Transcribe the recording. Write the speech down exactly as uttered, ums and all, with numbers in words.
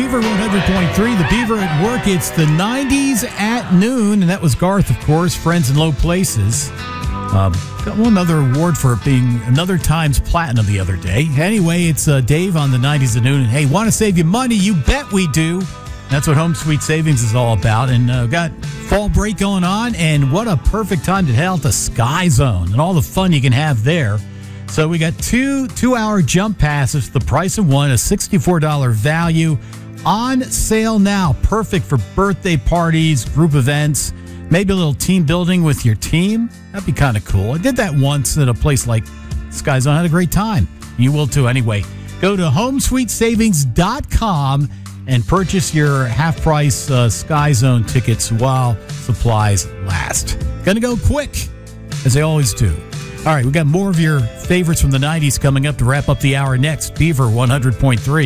Beaver one hundred point three, the Beaver at work. It's the nineties at noon, and that was Garth, of course, Friends in Low Places. Um, got one other award for it being another Times Platinum the other day. Anyway, it's uh, Dave on the nineties at noon. And hey, want to save you money? You bet we do. That's what Home Sweet Savings is all about. And uh, got fall break going on, and what a perfect time to head out to Sky Zone and all the fun you can have there. So we got two two-hour jump passes, the price of one, a sixty-four dollars value, on sale now. Perfect for birthday parties, group events, maybe a little team building with your team. That'd be kind of cool. I did that once at a place like Sky Zone. I had a great time. You will too. Anyway, go to home sweet savings dot com and purchase your half-price uh, Sky Zone tickets while supplies last. Gonna go quick, as they always do. All right, we got more of your favorites from the nineties coming up to wrap up the hour next. Beaver one hundred point three.